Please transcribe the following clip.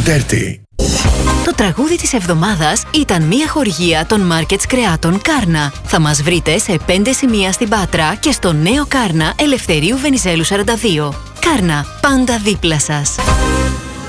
30. Το τραγούδι της εβδομάδας ήταν μια χορηγία των Markets Κρεάτων Κάρνα. Θα μας βρείτε σε 5 σημεία στην Πάτρα και στο νέο Κάρνα Ελευθερίου Βενιζέλου 42. Κάρνα, πάντα δίπλα σας.